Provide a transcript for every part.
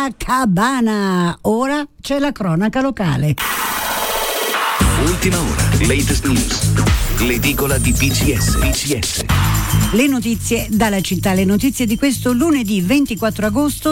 Copacabana. Ora c'è la cronaca locale. Ultima ora, latest news, l'edicola di PCS. Le notizie dalla città, le notizie di questo lunedì 24 agosto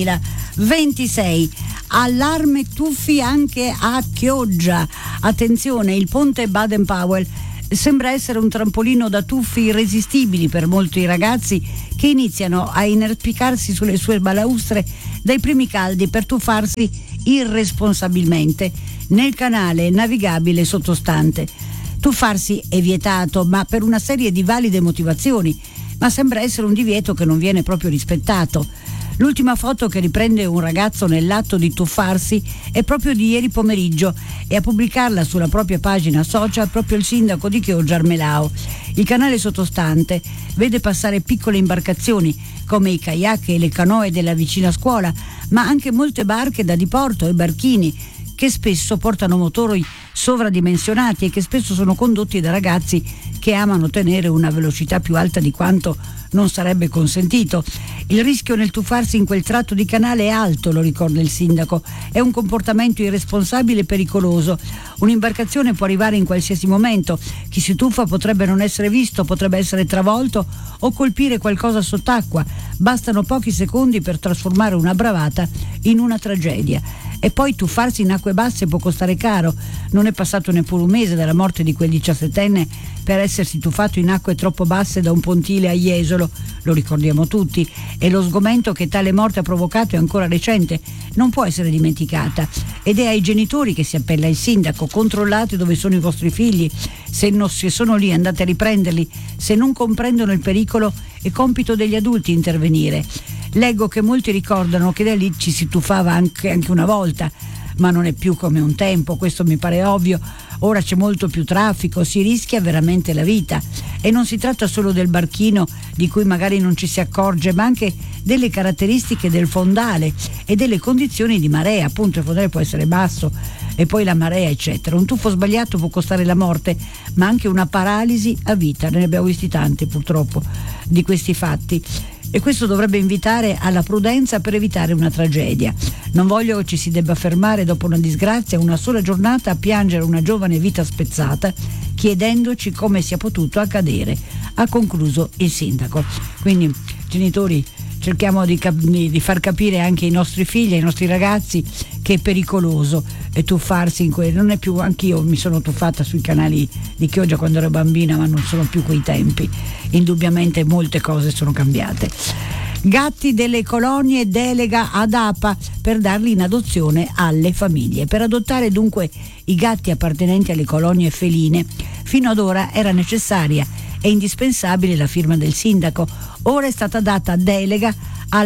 2026. Allarme tuffi anche a Chioggia. Attenzione, il ponte Baden-Powell sembra essere un trampolino da tuffi irresistibili per molti ragazzi che iniziano a inerpicarsi sulle sue balaustre dai primi caldi per tuffarsi irresponsabilmente nel canale navigabile sottostante. Tuffarsi è vietato, ma per una serie di valide motivazioni, ma sembra essere un divieto che non viene proprio rispettato. L'ultima foto che riprende un ragazzo nell'atto di tuffarsi è proprio di ieri pomeriggio e a pubblicarla sulla propria pagina social proprio il sindaco di Chioggia Armelao. Il canale sottostante vede passare piccole imbarcazioni come i kayak e le canoe della vicina scuola, ma anche molte barche da diporto e barchini che spesso portano motori sovradimensionati e che spesso sono condotti da ragazzi che amano tenere una velocità più alta di quanto non sarebbe consentito. Il rischio nel tuffarsi in quel tratto di canale è alto, lo ricorda il sindaco. È un comportamento irresponsabile e pericoloso. Un'imbarcazione può arrivare in qualsiasi momento. Chi si tuffa potrebbe non essere visto, potrebbe essere travolto o colpire qualcosa sott'acqua. Bastano pochi secondi per trasformare una bravata in una tragedia. E poi tuffarsi in acque basse può costare caro. Non è passato neppure un mese dalla morte di quel 17enne per essersi tuffato in acque troppo basse da un pontile a Jesolo, lo ricordiamo tutti, e lo sgomento che tale morte ha provocato è ancora recente, non può essere dimenticata. Ed è ai genitori che si appella il sindaco: controllate dove sono i vostri figli, se sono lì andate a riprenderli, se non comprendono il pericolo è compito degli adulti intervenire. Leggo che molti ricordano che da lì ci si tuffava anche una volta, ma non è più come un tempo, questo mi pare ovvio. Ora c'è molto più traffico, si rischia veramente la vita e non si tratta solo del barchino di cui magari non ci si accorge, ma anche delle caratteristiche del fondale e delle condizioni di marea. Appunto, il fondale può essere basso e poi la marea eccetera. Un tuffo sbagliato può costare la morte, ma anche una paralisi a vita. Ne abbiamo visti tanti purtroppo di questi fatti. E questo dovrebbe invitare alla prudenza per evitare una tragedia. Non voglio che ci si debba fermare dopo una disgrazia una sola giornata a piangere una giovane vita spezzata, chiedendoci come sia potuto accadere, ha concluso il sindaco. Quindi, genitori, cerchiamo di far capire anche ai nostri figli, ai nostri ragazzi, che è pericoloso tuffarsi in quello. Non è più, anch'io mi sono tuffata sui canali di Chioggia quando ero bambina, ma non sono più quei tempi. Indubbiamente molte cose sono cambiate. Gatti delle colonie delega ad APA per darli in adozione alle famiglie. Per adottare dunque i gatti appartenenti alle colonie feline, fino ad ora era necessaria e indispensabile la firma del sindaco. Ora è stata data delega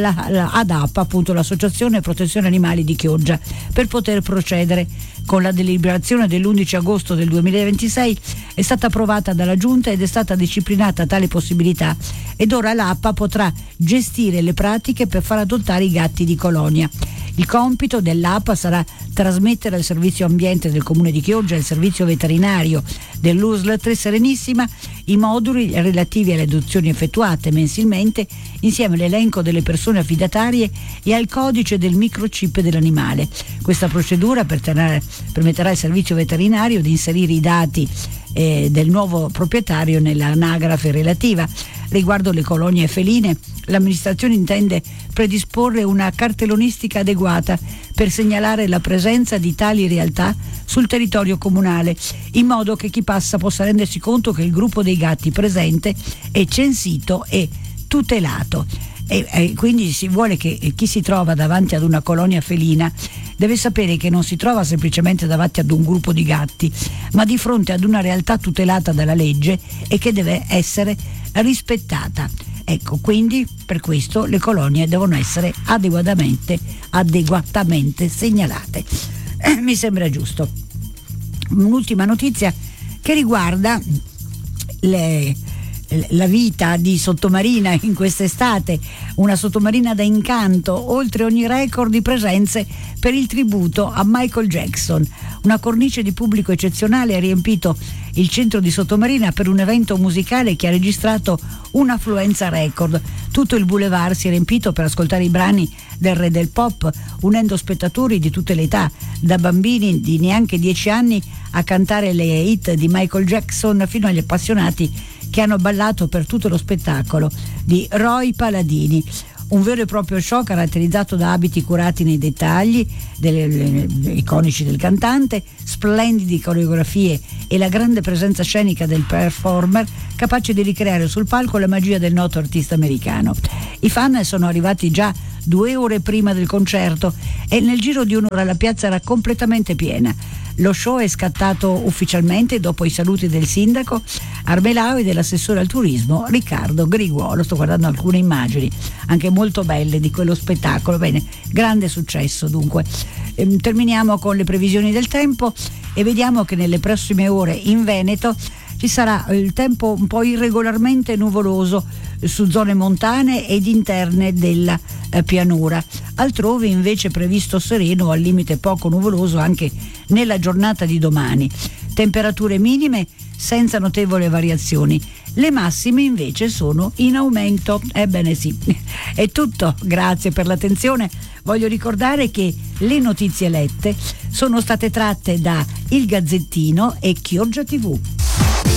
ad APA, appunto l'Associazione Protezione Animali di Chioggia, per poter procedere. Con la deliberazione dell'11 agosto del 2026 è stata approvata dalla Giunta ed è stata disciplinata tale possibilità, ed ora l'APA potrà gestire le pratiche per far adottare i gatti di colonia. Il compito dell'APA sarà trasmettere al servizio ambiente del comune di Chioggia e al servizio veterinario dell'USL Tre Serenissima i moduli relativi alle adozioni effettuate mensilmente, insieme all'elenco delle persone affidatarie e al codice del microchip dell'animale. Questa procedura permetterà al servizio veterinario di inserire i dati del nuovo proprietario nell'anagrafe relativa. Riguardo le colonie feline, l'amministrazione intende predisporre una cartellonistica adeguata per segnalare la presenza di tali realtà sul territorio comunale, in modo che chi passa possa rendersi conto che il gruppo dei gatti presente è censito e tutelato. E quindi si vuole che chi si trova davanti ad una colonia felina deve sapere che non si trova semplicemente davanti ad un gruppo di gatti, ma di fronte ad una realtà tutelata dalla legge e che deve essere rispettata. Ecco, quindi per questo le colonie devono essere adeguatamente segnalate. Mi sembra giusto. Un'ultima notizia che riguarda la vita di Sottomarina in quest'estate, una sottomarina da incanto, oltre ogni record di presenze per il tributo a Michael Jackson. Una cornice di pubblico eccezionale ha riempito il centro di Sottomarina per un evento musicale che ha registrato un'affluenza record. Tutto il boulevard si è riempito per ascoltare i brani del re del pop, unendo spettatori di tutte le età, da bambini di neanche 10 anni a cantare le hit di Michael Jackson fino agli appassionati che hanno ballato per tutto lo spettacolo di Roy Paladini. Un vero e proprio show caratterizzato da abiti curati nei dettagli, iconici del cantante, splendidi coreografie e la grande presenza scenica del performer, capace di ricreare sul palco la magia del noto artista americano. I fan sono arrivati già 2 ore prima del concerto e nel giro di un'ora la piazza era completamente piena. Lo show è scattato ufficialmente dopo i saluti del sindaco Armelao e dell'assessore al turismo Riccardo Griguolo. Sto guardando alcune immagini anche molto belle di quello spettacolo. Bene, grande successo dunque. Terminiamo con le previsioni del tempo e vediamo che nelle prossime ore in Veneto ci sarà il tempo un po' irregolarmente nuvoloso su zone montane ed interne della pianura. Altrove invece previsto sereno, al limite poco nuvoloso anche nella giornata di domani. Temperature minime senza notevoli variazioni. Le massime invece sono in aumento. Ebbene sì, è tutto. Grazie per l'attenzione. Voglio ricordare che le notizie lette sono state tratte da Il Gazzettino e Chioggia TV.